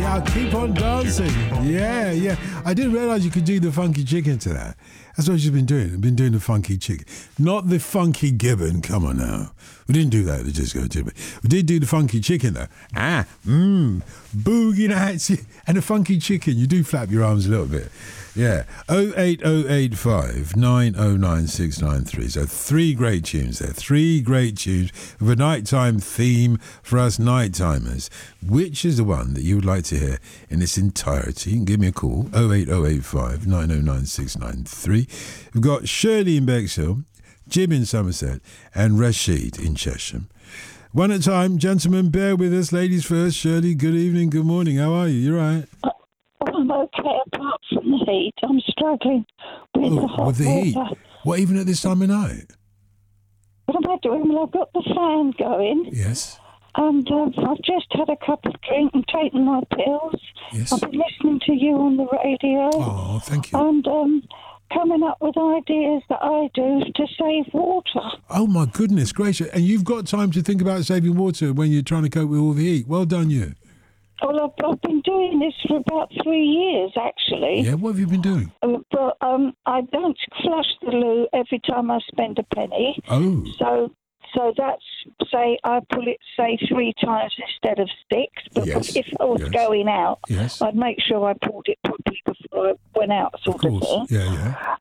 Yeah, I'll keep on dancing. Yeah. I didn't realise you could do the funky chicken to that. That's what she's been doing. I've been doing the funky chicken. Not the funky gibbon. Come on now. We didn't do that. We did do the funky chicken though. Boogie nights. And the funky chicken. You do flap your arms a little bit. Yeah. 08085 909 693. So 3 great tunes there. 3 great tunes with a nighttime theme for us night-timers. Which is the one that you would like to hear in its entirety? You can give me a call. 08085 909 693. We've got Shirley in Bexhill, Jim in Somerset, and Rashid in Chesham. One at a time. Gentlemen, bear with us. Ladies first. Shirley, good evening, good morning. How are you? You right? I'm okay, apart from the heat. I'm struggling with the hot with the water. heat? What, even at this time of night? What am I doing? Well, I've got the fan going. Yes. And I've just had a cup of drink and taken my pills. Yes. I've been listening to you on the radio. Oh, thank you. And coming up with ideas that I do to save water. Oh, my goodness gracious. And you've got time to think about saving water when you're trying to cope with all the heat. Well done, you. Well, I've been doing this for about 3 years, actually. Yeah, what have you been doing? But I don't flush the loo every time I spend a penny. Oh. So that's, say, I pull it, say, 3 times instead of 6. But Yes. if I was going out, Yes. I'd make sure I pulled it properly before I went out, sort of thing. Yeah.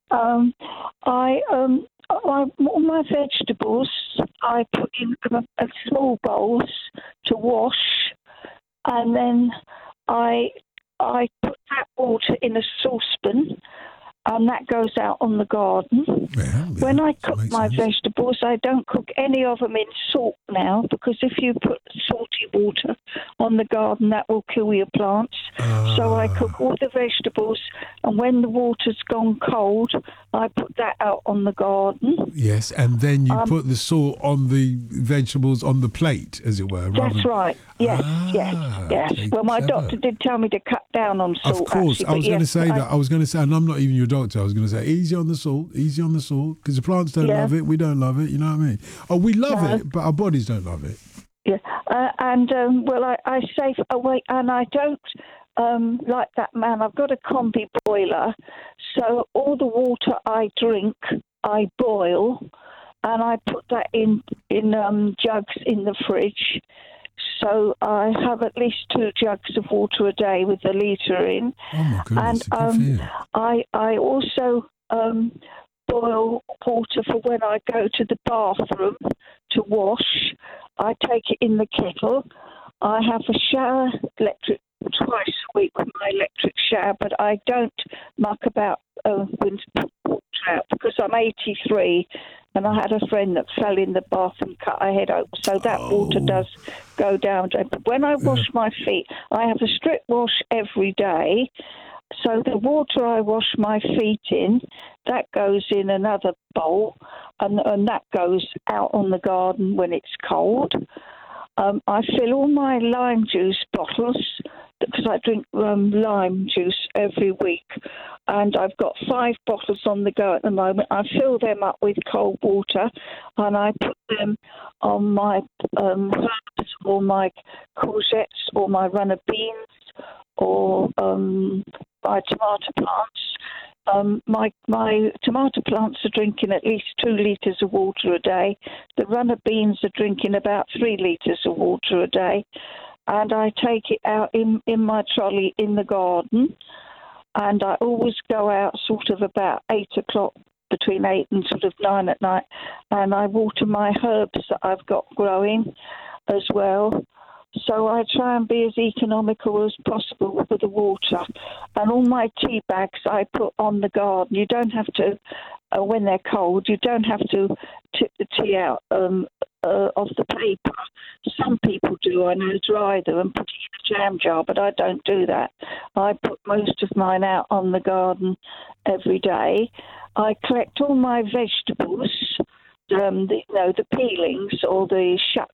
All my vegetables, I put in small bowls to wash, and then I put that water in a saucepan, and that goes out on the garden. Yeah, When I cook my sense. vegetables, I don't cook any of them in salt now, because if you put salty water on the garden, that will kill your plants. So I cook all the vegetables, and when the water's gone cold, I put that out on the garden. Yes, and then you put the salt on the vegetables on the plate, as it were. That's right. Yes. okay, Well, my clever. doctor did tell me to cut down on salt. Of course, actually, I was going to say that. I was going to say, and I'm not even your doctor, I was going to say, easy on the salt, because the plants don't love it, we don't love it, you know what I mean? Oh, we love it, but our bodies don't love it. Yeah, I save away, and I don't like that man. I've got a combi boiler, so all the water I drink, I boil, and I put that in jugs in the fridge. So I have at least 2 jugs of water a day with a litre in. Oh my goodness! And I also boil water for when I go to the bathroom to wash. I take it in the kettle. I have a shower, electric, twice a week with my electric shower, but I don't muck about with water out because I'm 83 and I had a friend that fell in the bath and cut her head open, so that water does go down. But when I wash my feet, I have a strip wash every day. So the water I wash my feet in, that goes in another bowl, and that goes out on the garden when it's cold. I fill all my lime juice bottles, because I drink lime juice every week, and I've got 5 bottles on the go at the moment. I fill them up with cold water, and I put them on my herbs or my courgettes or my runner beans or my tomato plants. My tomato plants are drinking at least 2 litres of water a day. The runner beans are drinking about 3 litres of water a day. And I take it out in my trolley in the garden. And I always go out sort of about 8 o'clock, between 8 and sort of 9 at night. And I water my herbs that I've got growing as well. So I try and be as economical as possible with the water. And all my tea bags I put on the garden. You don't have to, when they're cold, you don't have to tip the tea out of the paper. Some people do, I know, dry them and put it in a jam jar, but I don't do that. I put most of mine out on the garden every day. I collect all my vegetables, the peelings or the shucks